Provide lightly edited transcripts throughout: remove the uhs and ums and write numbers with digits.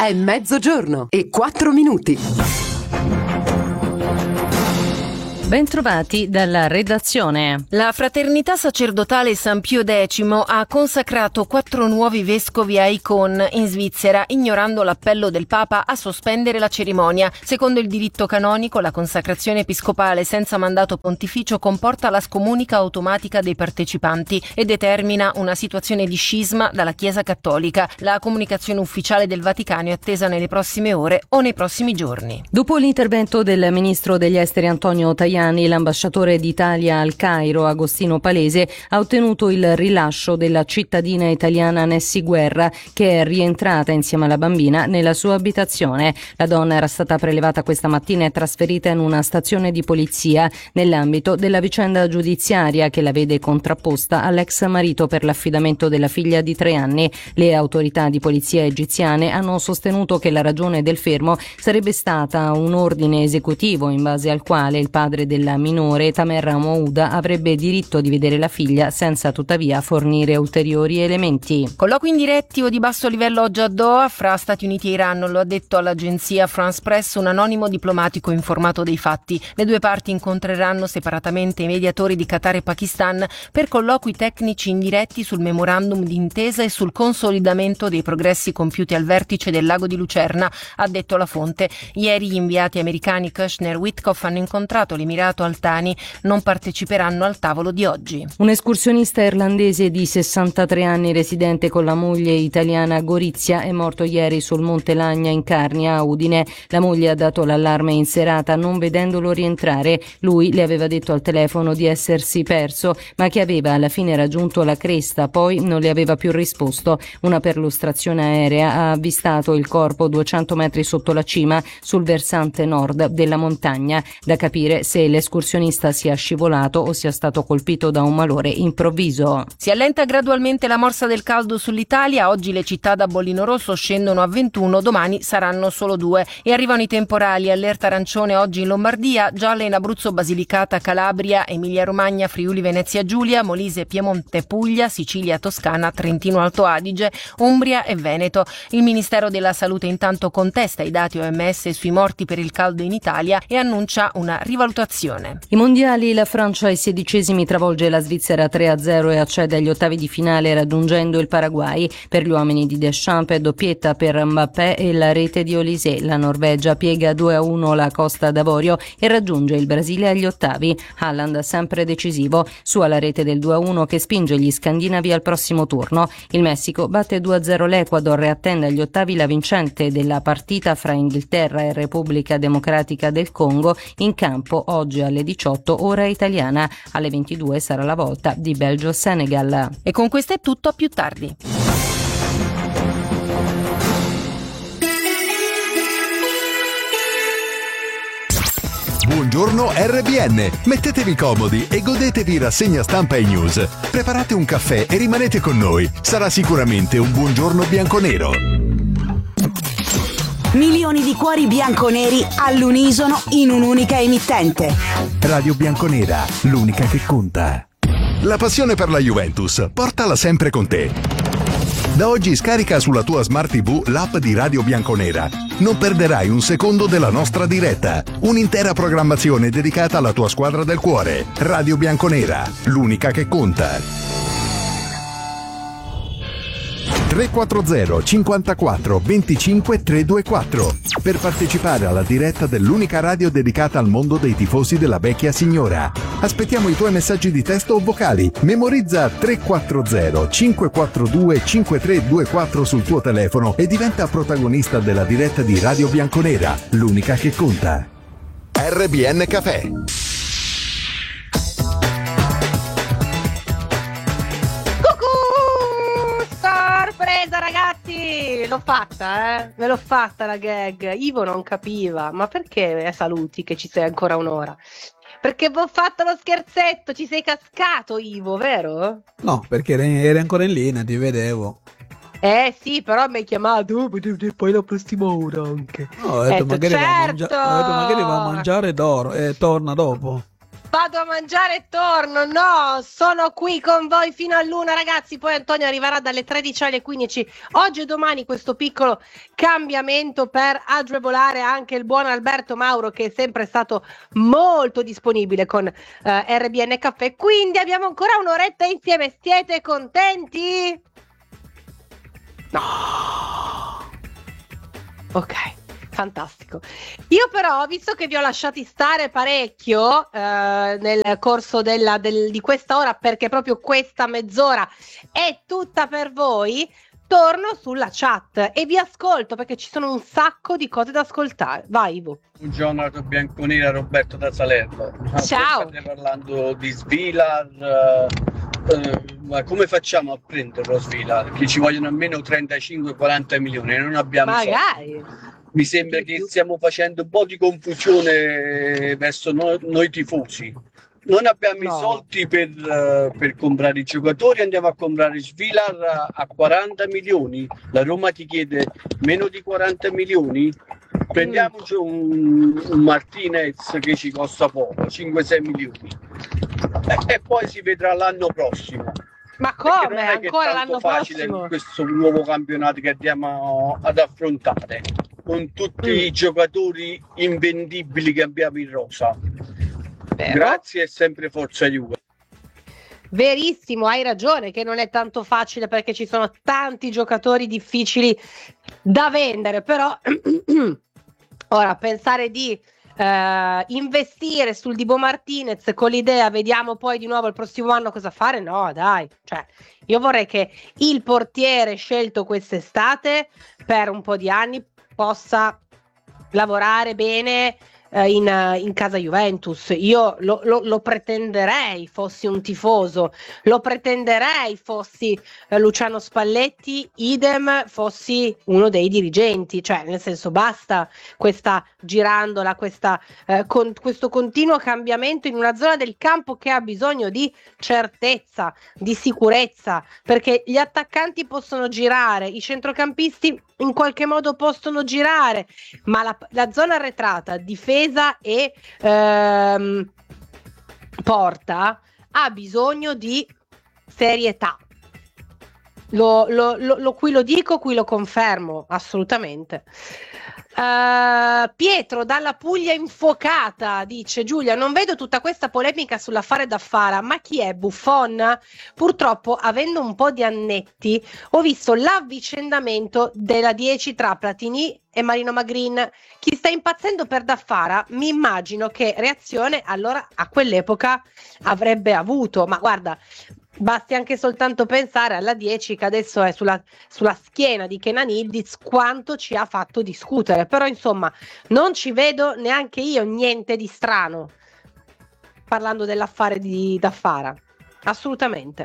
È mezzogiorno e 4 minuti. Bentrovati dalla redazione. La Fraternità Sacerdotale San Pio X ha consacrato 4 nuovi vescovi a Icon, in Svizzera, ignorando l'appello del Papa a sospendere la cerimonia. Secondo il diritto canonico, la consacrazione episcopale senza mandato pontificio comporta la scomunica automatica dei partecipanti e determina una situazione di scisma dalla Chiesa Cattolica. La comunicazione ufficiale del Vaticano è attesa nelle prossime ore o nei prossimi giorni. Dopo l'intervento del ministro degli esteri Antonio Tajani, l'ambasciatore d'Italia al Cairo, Agostino Palese, ha ottenuto il rilascio della cittadina italiana Nessi Guerra, che è rientrata insieme alla bambina nella sua abitazione. La donna era stata prelevata questa mattina e trasferita in una stazione di polizia nell'ambito della vicenda giudiziaria che la vede contrapposta all'ex marito per l'affidamento della figlia di 3 anni. Le autorità di polizia egiziane hanno sostenuto che la ragione del fermo sarebbe stata un ordine esecutivo in base al quale il padre della minore, Tamer Mouda, avrebbe diritto di vedere la figlia senza tuttavia fornire ulteriori elementi. Colloqui indiretti o di basso livello oggi a Doha fra Stati Uniti e Iran, lo ha detto all'agenzia France Press un anonimo diplomatico informato dei fatti. Le due parti incontreranno separatamente i mediatori di Qatar e Pakistan per colloqui tecnici indiretti sul memorandum d'intesa e sul consolidamento dei progressi compiuti al vertice del lago di Lucerna, ha detto la fonte. Ieri gli inviati americani Kushner e Witkoff hanno incontrato l'Emirato Al Thani, non parteciperanno al tavolo di oggi. Un escursionista irlandese di 63 anni residente con la moglie italiana a Gorizia è morto ieri sul Monte Lagna in Carnia a Udine. La moglie ha dato l'allarme in serata non vedendolo rientrare. Lui le aveva detto al telefono di essersi perso, ma che aveva alla fine raggiunto la cresta, poi non le aveva più risposto. Una perlustrazione aerea ha avvistato il corpo 200 metri sotto la cima sul versante nord della montagna. Da capire se l'escursionista sia scivolato o sia stato colpito da un malore improvviso. Si allenta gradualmente la morsa del caldo sull'Italia. Oggi le città da bollino rosso scendono a 21, domani saranno solo 2 e arrivano i temporali. Allerta arancione oggi in Lombardia, gialla in Abruzzo, Basilicata, Calabria, Emilia Romagna, Friuli Venezia Giulia, Molise, Piemonte, Puglia, Sicilia, Toscana, Trentino Alto Adige, Umbria e Veneto. Il Ministero della Salute intanto contesta i dati OMS sui morti per il caldo in Italia e annuncia una rivalutazione. I mondiali, la Francia ai 16esimi travolge la Svizzera 3-0 e accede agli ottavi di finale raggiungendo il Paraguay. Per gli uomini di Deschamps, doppietta per Mbappé e la rete di Olise. La Norvegia piega 2-1 la Costa d'Avorio e raggiunge il Brasile agli ottavi. Haaland sempre decisivo, su alla rete del 2-1 che spinge gli scandinavi al prossimo turno. Il Messico batte 2-0 l'Ecuador e attende agli ottavi la vincente della partita fra Inghilterra e Repubblica Democratica del Congo, in campo oggi alle 18 ora italiana. Alle 22 sarà la volta di Belgio-Senegal. E con questo è tutto, a più tardi. Buongiorno RBN, mettetevi comodi e godetevi rassegna stampa e news. Preparate un caffè e rimanete con noi, sarà sicuramente un buongiorno bianconero. Milioni di cuori bianconeri all'unisono in un'unica emittente. Radio Bianconera, l'unica che conta. La passione per la Juventus, portala sempre con te. Da oggi scarica sulla tua Smart TV l'app di Radio Bianconera. Non perderai un secondo della nostra diretta. Un'intera programmazione dedicata alla tua squadra del cuore. Radio Bianconera, l'unica che conta. 340 54 25 324 per partecipare alla diretta dell'unica radio dedicata al mondo dei tifosi della vecchia signora. Aspettiamo i tuoi messaggi di testo o vocali. Memorizza 340 542 5324 sul tuo telefono e diventa protagonista della diretta di Radio Bianconera, l'unica che conta. RBN Café. Sorpresa ragazzi, l'ho fatta, me l'ho fatta la gag. Ivo non capiva, ma perché saluti che ci sei ancora un'ora? Perché vi ho fatto lo scherzetto, ci sei cascato Ivo, vero? No, perché eri ancora in linea, ti vedevo. Sì, però mi hai chiamato, poi la prossima ora anche. No, ho detto, magari certo! magari va a mangiare e torna dopo. Vado a mangiare e torno. No, sono qui con voi fino all'1, ragazzi. Poi Antonio arriverà dalle 13 alle 15. Oggi e domani questo piccolo cambiamento per agevolare anche il buon Alberto Mauro, che è sempre stato molto disponibile con RBN Caffè. Quindi abbiamo ancora un'oretta insieme. Siete contenti? No. Ok. Fantastico. Io però, visto che vi ho lasciati stare parecchio nel corso di questa ora, perché proprio questa mezz'ora è tutta per voi, torno sulla chat e vi ascolto perché ci sono un sacco di cose da ascoltare. Vai Ivo. Buongiorno Bianconera, Roberto da Salerno. Ciao. State parlando di Svilar, ma come facciamo a prenderlo Svilar? Che ci vogliono almeno 35-40 milioni, non abbiamo magari soldi. Mi sembra che stiamo facendo un po' di confusione verso noi tifosi. Non abbiamo i soldi per comprare i giocatori, andiamo a comprare Svilar a 40 milioni. La Roma ti chiede meno di 40 milioni. Prendiamoci un Martinez che ci costa poco, 5-6 milioni. E poi si vedrà l'anno prossimo. Ma come? Non è Ancora l'anno facile prossimo? Questo nuovo campionato che andiamo ad affrontare con tutti i giocatori invendibili che abbiamo in rosa. Vero? Grazie e sempre forza Juve. Verissimo, hai ragione che non è tanto facile perché ci sono tanti giocatori difficili da vendere, però ora pensare di investire sul Dibu Martinez con l'idea vediamo poi di nuovo il prossimo anno cosa fare, no dai, cioè io vorrei che il portiere scelto quest'estate per un po' di anni possa lavorare bene in casa Juventus. Io lo pretenderei fossi un tifoso, lo pretenderei fossi Luciano Spalletti, idem fossi uno dei dirigenti, cioè nel senso basta questa girandola, questo continuo cambiamento in una zona del campo che ha bisogno di certezza, di sicurezza, perché gli attaccanti possono girare, i centrocampisti in qualche modo possono girare, ma la zona arretrata, difesa e porta ha bisogno di serietà. Qui lo dico, qui lo confermo, assolutamente. Pietro dalla Puglia infuocata dice: Giulia, non vedo tutta questa polemica sull'affare Daffara, ma chi è? Buffon? Purtroppo, avendo un po' di annetti, ho visto l'avvicendamento della 10 tra Platini e Marino Magrin. Chi sta impazzendo per Daffara, mi immagino che reazione allora a quell'epoca avrebbe avuto, ma guarda, basti anche soltanto pensare alla 10 che adesso è sulla schiena di Kenan Yildiz, quanto ci ha fatto discutere, però insomma non ci vedo neanche io niente di strano parlando dell'affare di Daffara, assolutamente.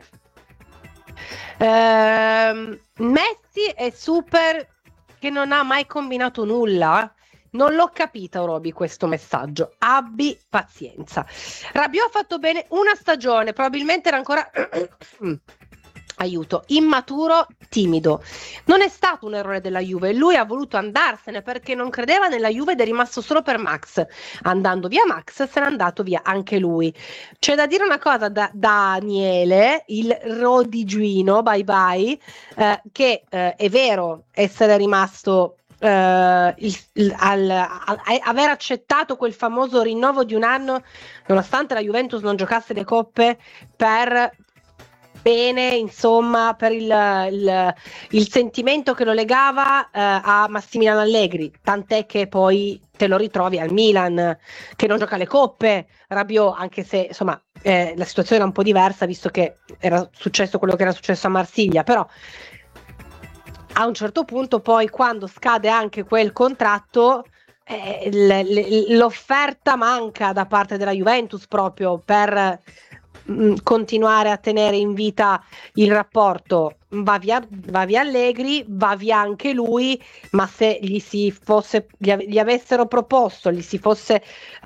Messi è super che non ha mai combinato nulla. Non l'ho capita, Roby, questo messaggio. Abbi pazienza. Rabiot ha fatto bene una stagione, probabilmente era ancora aiuto, immaturo, timido. Non è stato un errore della Juve, lui ha voluto andarsene perché non credeva nella Juve ed è rimasto solo per Max. Andando via Max, se n'è andato via anche lui. C'è da dire una cosa da Daniele, il rodigiuino, bye bye, che è vero essere rimasto aver accettato quel famoso rinnovo di un anno nonostante la Juventus non giocasse le coppe, per bene, insomma, per il sentimento che lo legava a Massimiliano Allegri, tant'è che poi te lo ritrovi al Milan che non gioca le coppe, Rabiot, anche se insomma la situazione era un po' diversa visto che era successo quello che era successo a Marsiglia, però a un certo punto poi quando scade anche quel contratto l'offerta manca da parte della Juventus proprio per continuare a tenere in vita il rapporto. Va via Allegri, va via anche lui, ma se gli avessero proposto, gli si fosse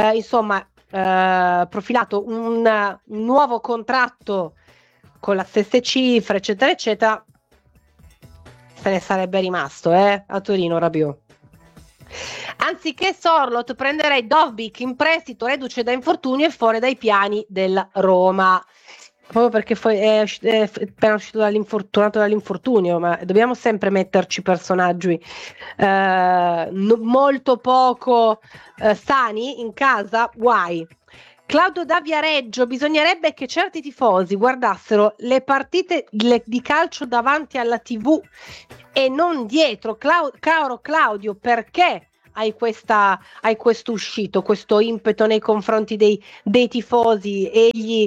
profilato un nuovo contratto con le stesse cifre eccetera eccetera, se ne sarebbe rimasto a Torino Rabiot. Anziché Sorloth prenderei Dovbyk in prestito, reduce da infortunio e fuori dai piani della Roma. Proprio perché è appena uscito dall'infortunio, ma dobbiamo sempre metterci personaggi molto poco sani in casa, guai. Claudio da Viareggio, bisognerebbe che certi tifosi guardassero le partite di calcio davanti alla TV e non dietro. Caro Claudio, perché hai questo uscito, questo impeto nei confronti dei tifosi e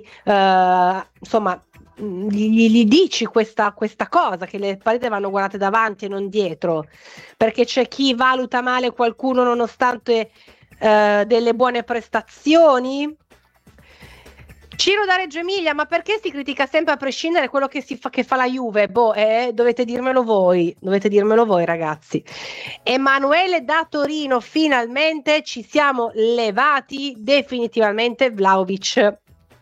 gli dici questa cosa, che le partite vanno guardate davanti e non dietro, perché c'è chi valuta male qualcuno nonostante delle buone prestazioni? Ciro da Reggio Emilia, ma perché si critica sempre a prescindere quello che fa la Juve? Dovete dirmelo voi, ragazzi. Emanuele da Torino, finalmente ci siamo levati definitivamente Vlahovic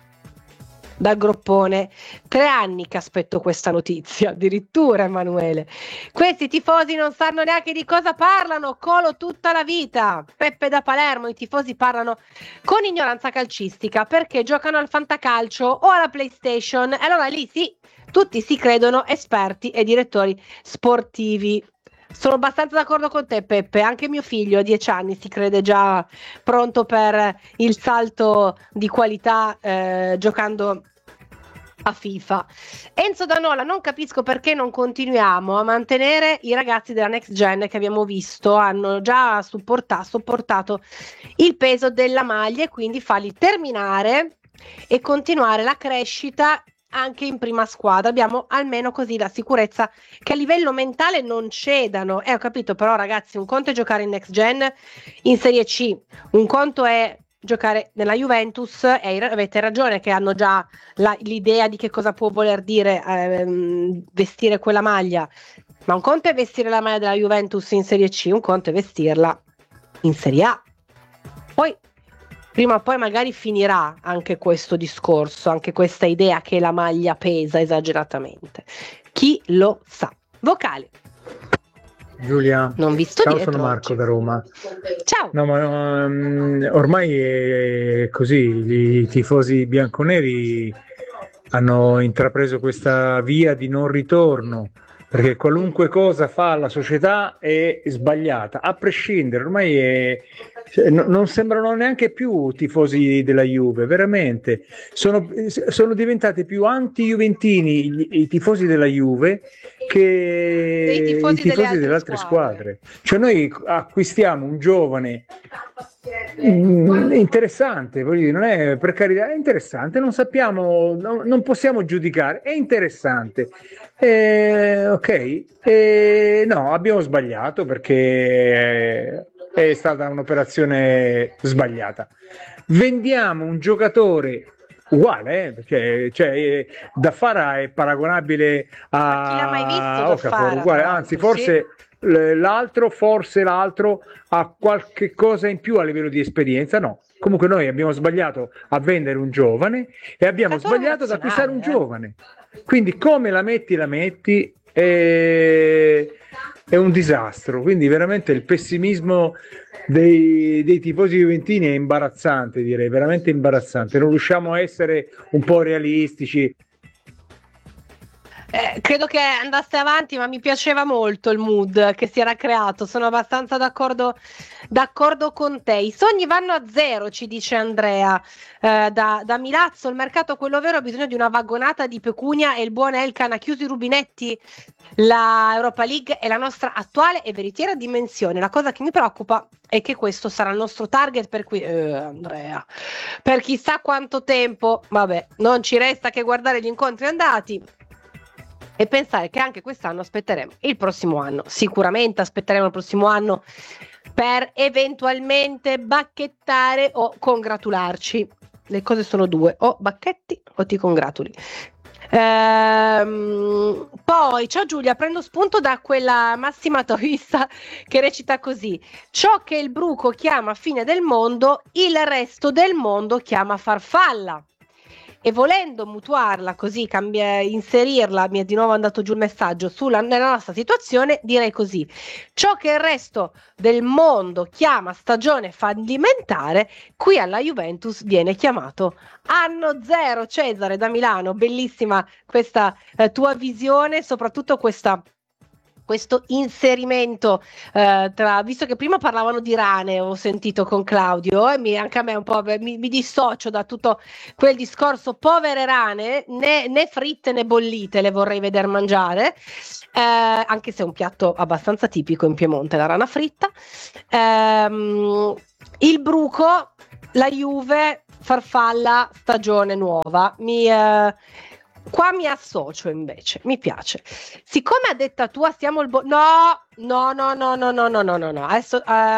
dal groppone. 3 anni che aspetto questa notizia, addirittura, Emanuele. Questi tifosi non sanno neanche di cosa parlano, Colo tutta la vita. Peppe da Palermo, i tifosi parlano con ignoranza calcistica perché giocano al fantacalcio o alla PlayStation, e allora lì sì, tutti si credono esperti e direttori sportivi. Sono abbastanza d'accordo con te, Peppe. Anche mio figlio a 10 anni si crede già pronto per il salto di qualità giocando a FIFA. Enzo Danola, non capisco perché non continuiamo a mantenere i ragazzi della Next Gen che abbiamo visto hanno già sopportato il peso della maglia, e quindi farli terminare e continuare la crescita anche in prima squadra. Abbiamo almeno così la sicurezza che a livello mentale non cedano. Ho capito, però ragazzi, un conto è giocare in Next Gen in Serie C, un conto è giocare nella Juventus, e avete ragione che hanno già l'idea di che cosa può voler dire vestire quella maglia, ma un conto è vestire la maglia della Juventus in Serie C, un conto è vestirla in Serie A. Poi prima o poi magari finirà anche questo discorso, anche questa idea che la maglia pesa esageratamente. Chi lo sa? Vocale. Giulia, non vi sto ciao, dietro sono Marco oggi. da Roma. Ciao. No, ma ormai è così, i tifosi bianconeri hanno intrapreso questa via di non ritorno, perché qualunque cosa fa la società è sbagliata, a prescindere. Ormai non sembrano neanche più tifosi della Juve, veramente. Sono diventati più anti-juventini i tifosi della Juve che i tifosi delle altre squadre. Cioè noi acquistiamo un giovane interessante, voglio dire, non è, per carità, è interessante, non sappiamo, non possiamo giudicare, è interessante. Ok, no, abbiamo sbagliato perché è stata un'operazione sbagliata. Vendiamo un giocatore uguale, perché cioè, Daffara è paragonabile a chi l'ha mai visto Okafor, uguale, anzi forse l'altro ha qualche cosa in più a livello di esperienza. No, comunque noi abbiamo sbagliato a vendere un giovane e abbiamo sbagliato ad acquistare un giovane, quindi come la metti è un disastro. Quindi veramente il pessimismo dei tifosi juventini è imbarazzante, direi, veramente imbarazzante. Non riusciamo a essere un po' realistici. Credo che andasse avanti, ma mi piaceva molto il mood che si era creato. Sono abbastanza d'accordo con te. I sogni vanno a zero, ci dice Andrea da Milazzo. Il mercato, quello vero, ha bisogno di una vagonata di pecunia, e il buon Elkan ha chiuso i rubinetti. La Europa League è la nostra attuale e veritiera dimensione. La cosa che mi preoccupa è che questo sarà il nostro target per Andrea, per chissà quanto tempo. Vabbè, non ci resta che guardare gli incontri andati e pensare che anche quest'anno aspetteremo il prossimo anno. Sicuramente aspetteremo il prossimo anno per eventualmente bacchettare o congratularci. Le cose sono due: o bacchetti o ti congratuli. Poi, ciao Giulia, prendo spunto da quella massima taoista che recita così: ciò che il bruco chiama fine del mondo, il resto del mondo chiama farfalla. e volendo mutuarla così, inserirla, mi è di nuovo andato giù il messaggio, nella nostra situazione, direi così: ciò che il resto del mondo chiama stagione fallimentare, qui alla Juventus viene chiamato anno zero. Cesare da Milano, bellissima questa tua visione, soprattutto questo inserimento visto che prima parlavano di rane, ho sentito con Claudio, e anche a me un po' mi dissocio da tutto quel discorso, povere rane, né fritte né bollite le vorrei vedere mangiare, anche se è un piatto abbastanza tipico in Piemonte, la rana fritta. Il bruco, la Juve, farfalla, stagione nuova, qua mi associo invece, mi piace. Siccome a detta tua stiamo no, adesso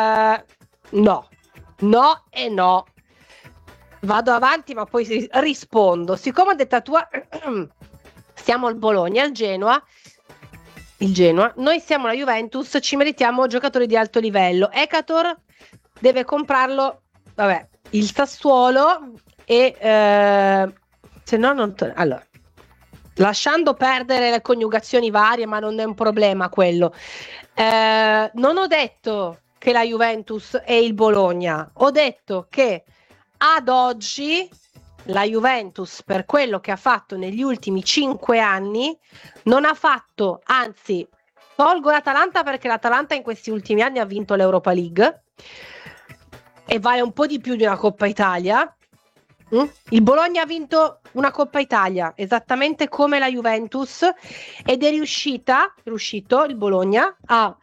no e no. Vado avanti ma poi rispondo. Siccome a detta tua stiamo al Bologna, il Genoa, noi siamo la Juventus, ci meritiamo giocatori di alto livello. Ekator deve comprarlo, vabbè, il Sassuolo e se no non allora, lasciando perdere le coniugazioni varie, ma non è un problema quello. Non ho detto che la Juventus è il Bologna, ho detto che ad oggi la Juventus, per quello che ha fatto negli ultimi 5 anni, non ha fatto, anzi, tolgo l'Atalanta perché l'Atalanta in questi ultimi anni ha vinto l'Europa League e vale un po' di più di una Coppa Italia. Il Bologna ha vinto una Coppa Italia esattamente come la Juventus ed è riuscito il Bologna a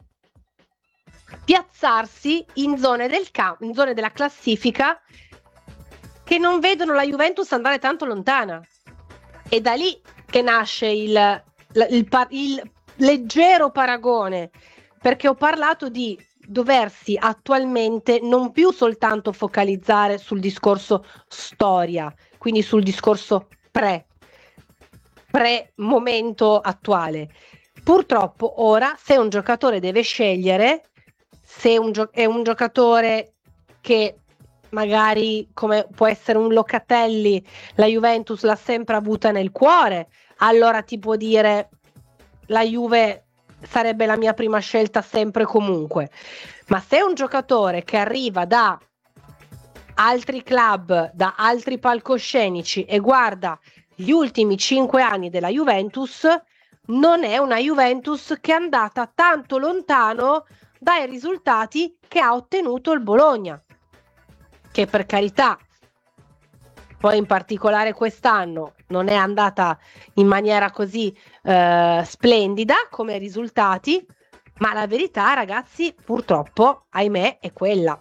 piazzarsi in zone della classifica che non vedono la Juventus andare tanto lontana. È da lì che nasce il leggero paragone, perché ho parlato di doversi attualmente non più soltanto focalizzare sul discorso storia, quindi sul discorso pre-momento attuale. Purtroppo ora, se un giocatore deve scegliere, se è un giocatore che magari, come può essere un Locatelli, la Juventus l'ha sempre avuta nel cuore, allora ti può dire la Juve sarebbe la mia prima scelta sempre e comunque. Ma se è un giocatore che arriva da altri club, da altri palcoscenici e guarda gli ultimi 5 anni della Juventus, non è una Juventus che è andata tanto lontano dai risultati che ha ottenuto il Bologna, che per carità poi in particolare quest'anno non è andata in maniera così splendida come risultati, ma la verità, ragazzi, purtroppo, ahimè, è quella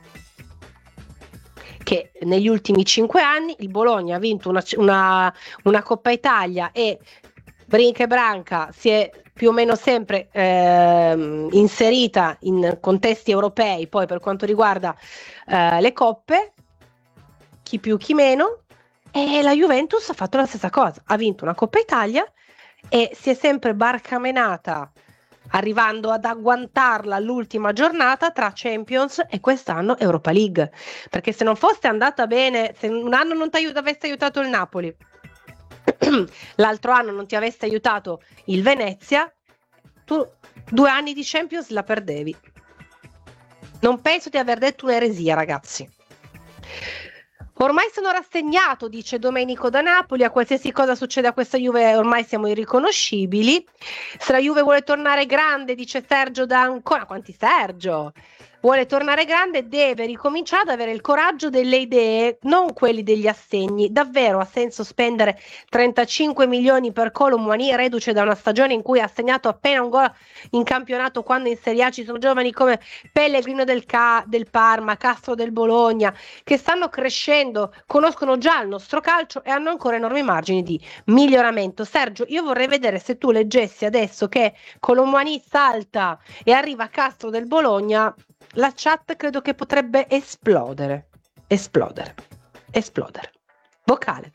che negli ultimi 5 anni il Bologna ha vinto una Coppa Italia e Brinca e Branca si è più o meno sempre inserita in contesti europei, poi per quanto riguarda le coppe, chi più chi meno, e la Juventus ha fatto la stessa cosa, ha vinto una Coppa Italia e si è sempre barcamenata, arrivando ad agguantarla all'ultima giornata tra Champions e quest'anno Europa League, perché se non fosse andata bene, se un anno non ti avesse aiutato il Napoli, l'altro anno non ti avesse aiutato il Venezia, tu 2 anni di Champions la perdevi. Non penso di aver detto un'eresia, ragazzi. Ormai sono rassegnato, dice Domenico da Napoli, a qualsiasi cosa succeda a questa Juve ormai siamo irriconoscibili. Se la Juve vuole tornare grande, dice Sergio da Ancona, quanti Sergio? Vuole tornare grande, deve ricominciare ad avere il coraggio delle idee, non quelli degli assegni. Davvero ha senso spendere 35 milioni per Kolo Muani, reduce da una stagione in cui ha segnato appena un gol in campionato, quando in Serie A ci sono giovani come Pellegrino del Parma, Castro del Bologna, che stanno crescendo, conoscono già il nostro calcio e hanno ancora enormi margini di miglioramento. Sergio, io vorrei vedere se tu leggessi adesso che Kolo Muani salta e arriva Castro del Bologna, la chat credo che potrebbe esplodere. Vocale.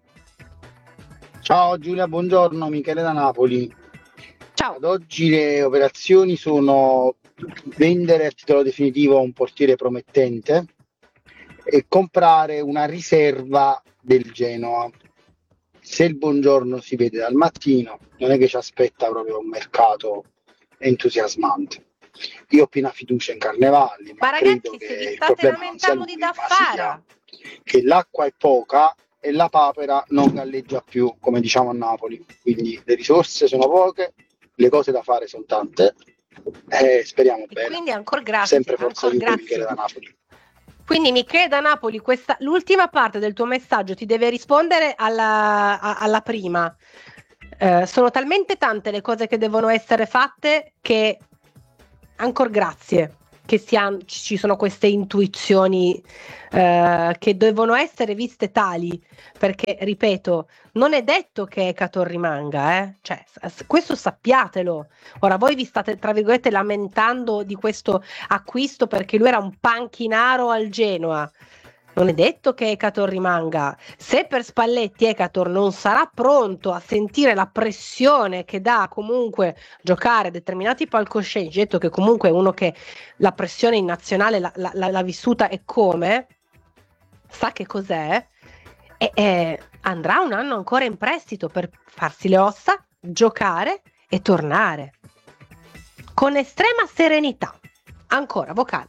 Ciao Giulia, buongiorno, Michele da Napoli. Ciao. Ad oggi le operazioni sono vendere a titolo definitivo un portiere promettente e comprare una riserva del Genoa. Se il Buongiorno si vede dal mattino, non è che ci aspetta proprio un mercato entusiasmante. Io ho piena fiducia in Carnevali, ma credo ragazzi, che se vi il state problema non sia lamentando lui, di ma Daffara, sia che l'acqua è poca e la papera non galleggia più, come diciamo a Napoli. Quindi le risorse sono poche, le cose da fare sono tante, speriamo e bene. quindi ancora grazie, Sempre forza ancora Juve, Michele grazie. da Napoli. Quindi Michele da Napoli, l'ultima parte del tuo messaggio ti deve rispondere alla prima. Sono talmente tante le cose che devono essere fatte che ancora grazie che ci sono queste intuizioni che devono essere viste tali, perché ripeto, non è detto che Ekator rimanga, cioè, questo sappiatelo. Ora voi vi state tra virgolette lamentando di questo acquisto perché lui era un panchinaro al Genoa. Non è detto che Ekator rimanga. Se per Spalletti Ekator non sarà pronto a sentire la pressione che dà comunque giocare determinati palcoscenici, detto che comunque è uno che la pressione in nazionale l'ha vissuta e come, sa che cos'è, e andrà un anno ancora in prestito per farsi le ossa, giocare e tornare. Con estrema serenità. Ancora, vocale.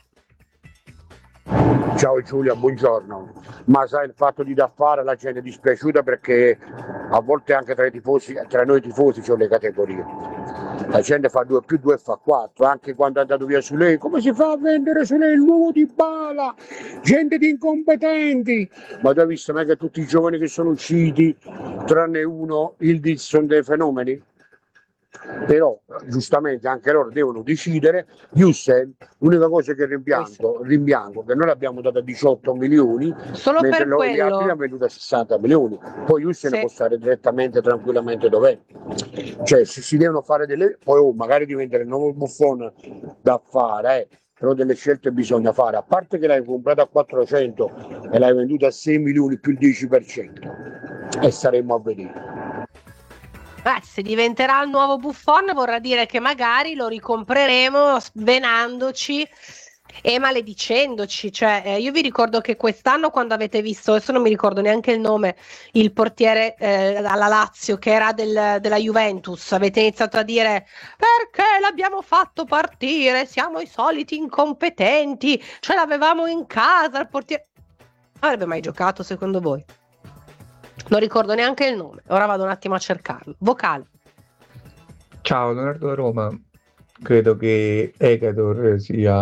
Ciao Giulia, buongiorno. Ma sai, il fatto di Daffara la gente è dispiaciuta perché a volte anche tra noi tifosi c'è le categorie. La gente fa 2 più 2 fa 4, anche quando è andato via su lei. Come si fa a vendere su lei il nuovo Dybala? Gente di incompetenti. Ma tu hai visto mai che tutti i giovani che sono usciti, tranne uno, il sono dei fenomeni? Però giustamente anche loro devono decidere. Jussel, l'unica cosa che rimpiango che noi l'abbiamo dato a 18 milioni solo mentre per gli altri quello l'hanno venduto a 60 milioni. Poi Jussel sì. Può stare direttamente tranquillamente dov'è, cioè se si devono fare delle, poi magari diventare il nuovo Buffon da fare, però delle scelte bisogna fare, a parte che l'hai comprato a 400 e l'hai venduto a 6 milioni più il 10% e saremo a vedere. Se diventerà il nuovo Buffon vorrà dire che magari lo ricompreremo svenandoci e maledicendoci. Cioè, io vi ricordo che quest'anno quando avete visto, adesso non mi ricordo neanche il nome, il portiere alla Lazio che era della Juventus, avete iniziato a dire perché l'abbiamo fatto partire, siamo i soliti incompetenti, ce l'avevamo in casa il portiere. Avrebbe mai giocato secondo voi? Non ricordo neanche il nome, ora vado un attimo a cercarlo. Vocale. Ciao, Leonardo da Roma. Credo che Ekator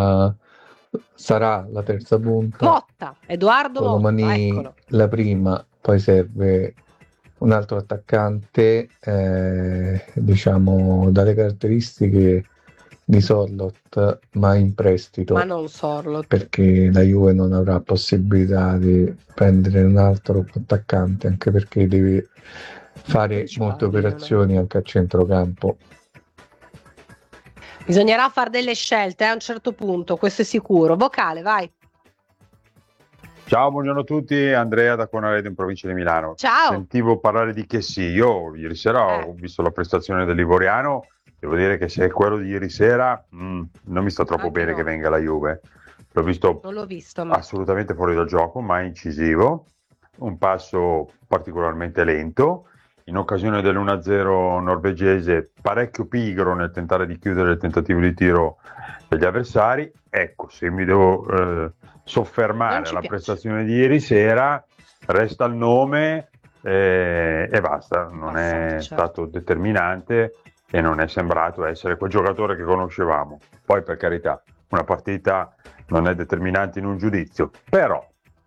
sarà la terza punta. Motta, Edoardo Motta, Colomani eccolo. la prima, poi serve un altro attaccante, diciamo dalle caratteristiche di Sorloth, ma in prestito. Ma non Sorloth. Perché la Juve non avrà possibilità di prendere un altro attaccante, anche perché deve fare molte operazioni anche a centrocampo. Bisognerà fare delle scelte a un certo punto, questo è sicuro. Vocale, vai. Ciao, buongiorno a tutti, Andrea da Conaredo in provincia di Milano. Ciao. Sentivo parlare di Chessy, io ieri sera ho visto la prestazione dell'Ivoriano, devo dire che se è quello di ieri sera non mi sta troppo Anche bene no. che venga la Juve. L'ho visto Non l'ho visto, ma assolutamente fuori dal gioco, ma incisivo, un passo particolarmente lento, in occasione dell'1-0 norvegese parecchio pigro nel tentare di chiudere il tentativo di tiro degli avversari. Ecco, se mi devo soffermare alla prestazione di ieri sera, resta il nome e basta, non è stato determinante e non è sembrato essere quel giocatore che conoscevamo. Poi per carità, una partita non è determinante in un giudizio, però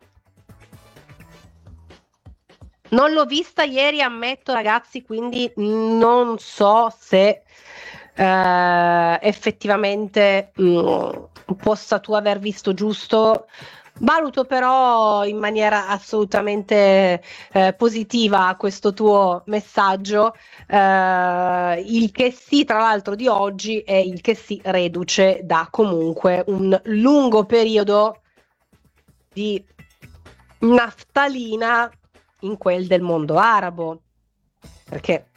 non l'ho vista ieri, ammetto ragazzi, quindi non so se effettivamente possa tu aver visto giusto. Valuto però in maniera assolutamente positiva questo tuo messaggio, il che sì, tra l'altro di oggi è il che sì reduce da comunque un lungo periodo di naftalina in quel del mondo arabo, perché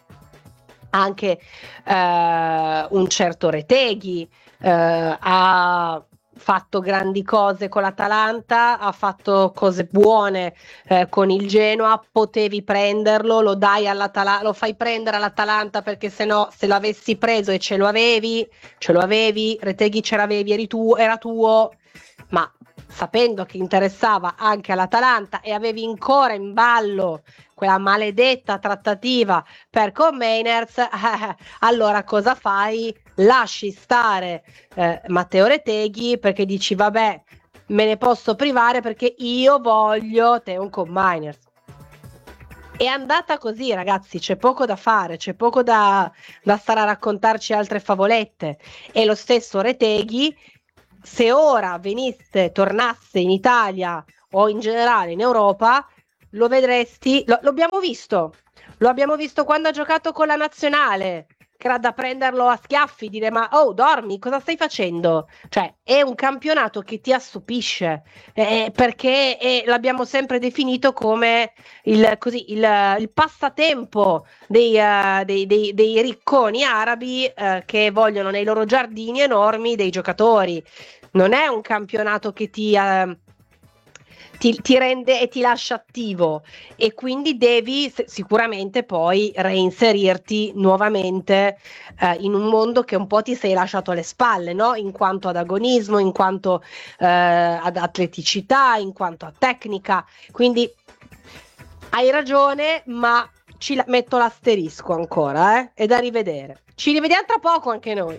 anche un certo Retegui ha fatto grandi cose con l'Atalanta, ha fatto cose buone con il Genoa, potevi prenderlo, lo fai prendere all'Atalanta, perché se no, se l'avessi preso e ce lo avevi, Retegui ce l'avevi, era tuo, ma sapendo che interessava anche all'Atalanta e avevi ancora in ballo quella maledetta trattativa per Koemeiners, allora cosa fai? Lasci stare Matteo Retegui, perché dici vabbè, me ne posso privare perché io voglio Teo Koemeiners. È andata così, ragazzi, c'è poco da fare, c'è poco da stare a raccontarci altre favolette. E lo stesso Retegui, se ora tornasse in Italia o in generale in Europa, lo vedresti, lo abbiamo visto quando ha giocato con la nazionale, che era da prenderlo a schiaffi, dire ma dormi, cosa stai facendo? Cioè è un campionato che ti assopisce, perché l'abbiamo sempre definito come il passatempo dei ricconi arabi che vogliono nei loro giardini enormi dei giocatori. Non è un campionato che ti rende e ti lascia attivo, e quindi devi sicuramente poi reinserirti nuovamente in un mondo che un po' ti sei lasciato alle spalle, no? In quanto ad agonismo, in quanto ad atleticità, in quanto a tecnica. Quindi hai ragione, ma metto l'asterisco ancora, è da rivedere. Ci rivediamo tra poco anche noi.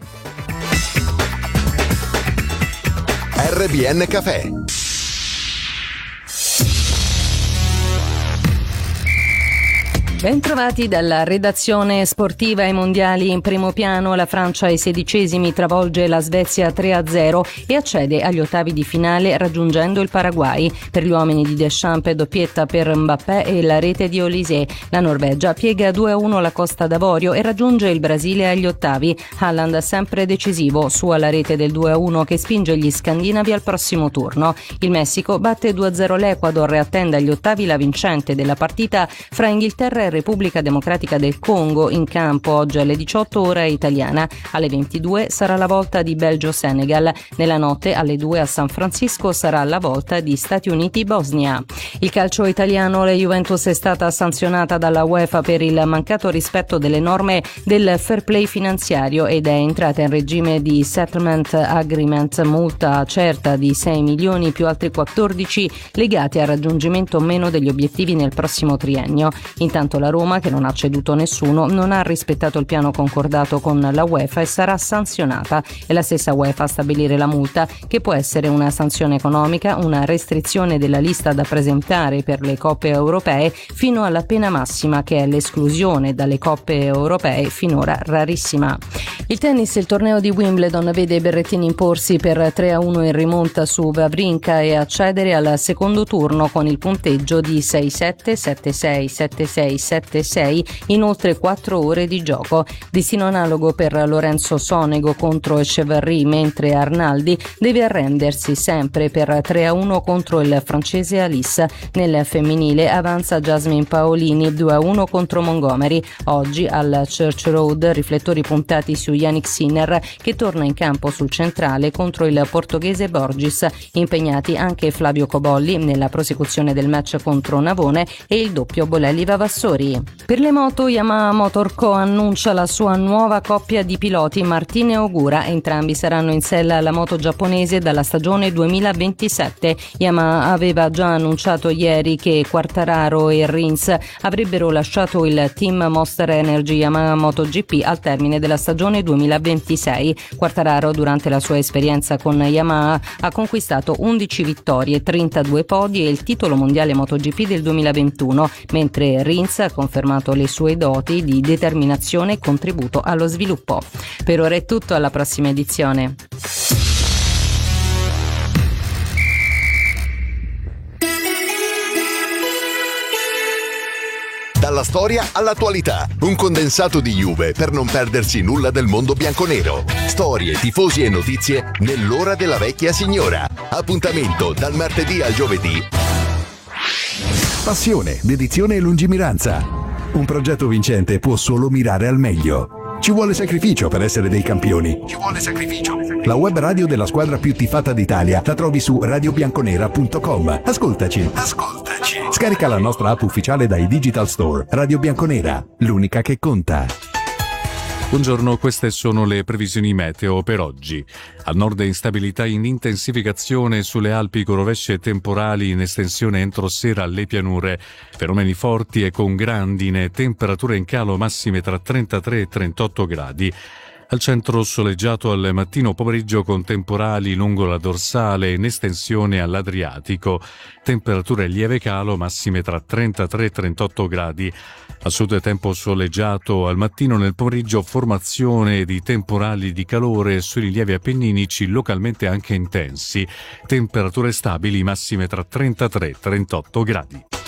RBN Café. Bentrovati dalla redazione sportiva. Ai mondiali in primo piano, la Francia ai 16esimi travolge la Svezia 3-0 e accede agli ottavi di finale raggiungendo il Paraguay. Per gli uomini di Deschamps, doppietta per Mbappé e la rete di Olise. La Norvegia piega 2-1 la Costa d'Avorio e raggiunge il Brasile agli ottavi. Haaland sempre decisivo, su alla rete del 2-1 che spinge gli scandinavi al prossimo turno. Il Messico batte 2-0 l'Ecuador e attende agli ottavi la vincente della partita fra Inghilterra e Repubblica Democratica del Congo, in campo oggi alle 18 ora italiana. Alle 22 sarà la volta di Belgio-Senegal. Nella notte alle 2 a San Francisco sarà la volta di Stati Uniti-Bosnia. Il calcio italiano, la Juventus è stata sanzionata dalla UEFA per il mancato rispetto delle norme del fair play finanziario ed è entrata in regime di settlement agreement, multa certa di 6 milioni più altri 14 legati al raggiungimento o meno degli obiettivi nel prossimo triennio. Intanto la Roma, che non ha ceduto nessuno, non ha rispettato il piano concordato con la UEFA e sarà sanzionata. È la stessa UEFA a stabilire la multa, che può essere una sanzione economica, una restrizione della lista da presentare per le coppe europee, fino alla pena massima, che è l'esclusione dalle coppe europee, finora rarissima. Il tennis, il torneo di Wimbledon vede Berrettini imporsi per 3-1 in rimonta su Wawrinka e accedere al secondo turno con il punteggio di 6-7, 7-6, 7-6, 7-6 in oltre 4 ore di gioco. Destino analogo per Lorenzo Sonego contro Echeverry, mentre Arnaldi deve arrendersi sempre per 3-1 contro il francese Alice. Nel femminile avanza Jasmine Paolini 2-1 contro Montgomery. Oggi al Church Road riflettori puntati su Yannick Sinner, che torna in campo sul centrale contro il portoghese Borges. Impegnati anche Flavio Cobolli nella prosecuzione del match contro Navone e il doppio Bolelli-Vavassori. Per le moto, Yamaha Motor Co annuncia la sua nuova coppia di piloti, Martin e Ogura. Entrambi saranno in sella alla moto giapponese dalla stagione 2027. Yamaha aveva già annunciato ieri che Quartararo e Rins avrebbero lasciato il team Monster Energy Yamaha MotoGP al termine della stagione 2026. Quartararo, durante la sua esperienza con Yamaha, ha conquistato 11 vittorie, 32 podi e il titolo mondiale MotoGP del 2021, mentre Rins ha confermato le sue doti di determinazione e contributo allo sviluppo. Per ora è tutto, alla prossima edizione. Dalla storia all'attualità, un condensato di Juve per non perdersi nulla del mondo bianconero. Storie, tifosi e notizie nell'ora della vecchia signora. Appuntamento dal martedì al giovedì. Passione, dedizione e lungimiranza. Un progetto vincente può solo mirare al meglio. Ci vuole sacrificio per essere dei campioni. Ci vuole sacrificio. la web radio della squadra più tifata d'Italia. La trovi su radiobianconera.com. Ascoltaci. Scarica la nostra app ufficiale dai Digital Store. Radio Bianconera, l'unica che conta. Buongiorno, queste sono le previsioni meteo per oggi. Al nord instabilità in intensificazione sulle Alpi con rovesce temporali in estensione entro sera alle pianure. Fenomeni forti e con grandine, temperature in calo massime tra 33 e 38 gradi. Al centro soleggiato al mattino pomeriggio con temporali lungo la dorsale in estensione all'Adriatico. Temperature lieve calo massime tra 33 e 38 gradi. Al sud tempo soleggiato al mattino, nel pomeriggio formazione di temporali di calore sui rilievi appenninici localmente anche intensi. Temperature stabili massime tra 33 e 38 gradi.